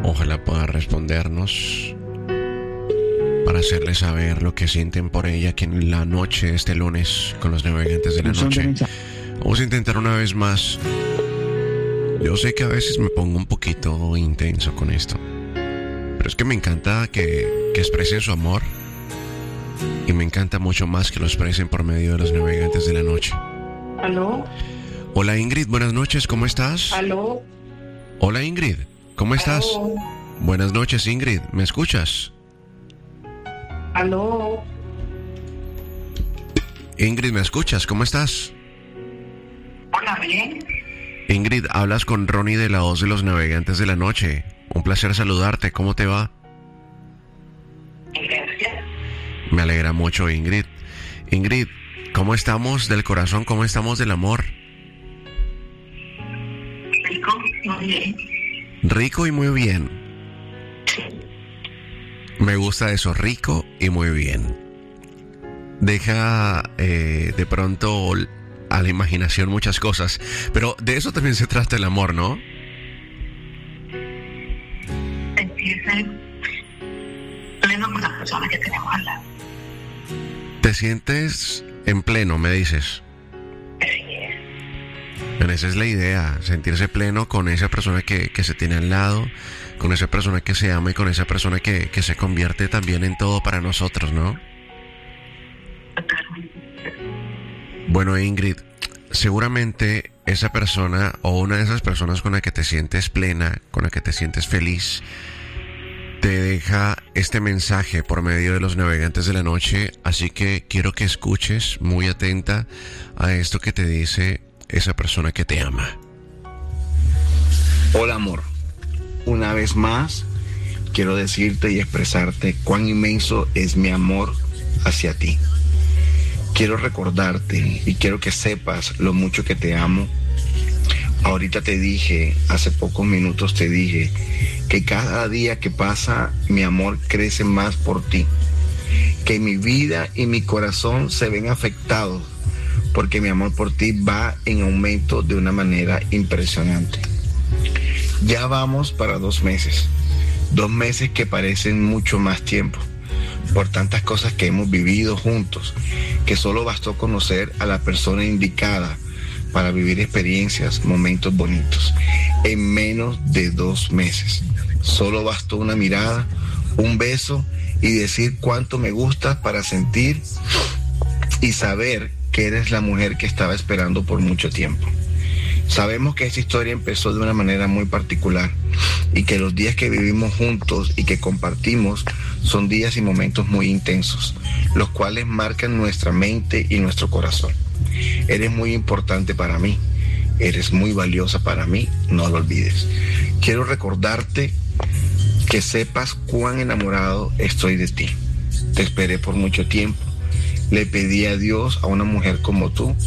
Ojalá pueda respondernos para hacerle saber lo que sienten por ella aquí en la noche, este lunes, con los navegantes de la noche. Vamos a intentar una vez más. Yo sé que a veces me pongo un poquito intenso con esto, pero es que me encanta que expresen su amor, y me encanta mucho más que lo expresen por medio de los navegantes de la noche. ¿Aló? Hola Ingrid, buenas noches, ¿cómo estás? ¿Aló? Hola Ingrid, ¿cómo estás? ¿Aló? Buenas noches Ingrid, ¿me escuchas? ¿Aló? Ingrid, ¿me escuchas? ¿Cómo estás? Hola, bien. Ingrid, hablas con Ronnie de la voz de los navegantes de la noche. Un placer saludarte, ¿cómo te va? Gracias. Me alegra mucho, Ingrid. Ingrid, ¿cómo estamos del corazón? ¿Cómo estamos del amor? Rico, muy bien. Rico y muy bien. Me gusta eso, rico y muy bien. Deja de pronto a la imaginación muchas cosas, pero de eso también se trata el amor, ¿no? Sentirse pleno con la persona que tenemos al lado. ¿Te sientes en pleno, me dices? Así es. Bueno, esa es la idea, sentirse pleno con esa persona que se tiene al lado, con esa persona que se ama y con esa persona que se convierte también en todo para nosotros, ¿no? Totalmente. Bueno, Ingrid, seguramente esa persona o una de esas personas con la que te sientes plena, con la que te sientes feliz, te deja este mensaje por medio de los navegantes de la noche, así que quiero que escuches muy atenta a esto que te dice esa persona que te ama. Hola amor, una vez más quiero decirte y expresarte cuán inmenso es mi amor hacia ti. Quiero recordarte y quiero que sepas lo mucho que te amo. Ahorita te dije, hace pocos minutos te dije, que cada día que pasa mi amor crece más por ti. Que mi vida y mi corazón se ven afectados porque mi amor por ti va en aumento de una manera impresionante. Ya vamos para 2 meses. 2 meses que parecen mucho más tiempo, por tantas cosas que hemos vivido juntos, que solo bastó conocer a la persona indicada para vivir experiencias, momentos bonitos. En menos de 2 meses, solo bastó una mirada, un beso y decir cuánto me gustas para sentir y saber que eres la mujer que estaba esperando por mucho tiempo. Sabemos que esta historia empezó de una manera muy particular y que los días que vivimos juntos y que compartimos son días y momentos muy intensos, los cuales marcan nuestra mente y nuestro corazón. Eres muy importante para mí, eres muy valiosa para mí, no lo olvides. Quiero recordarte que sepas cuán enamorado estoy de ti. Te esperé por mucho tiempo, le pedí a Dios a una mujer como tú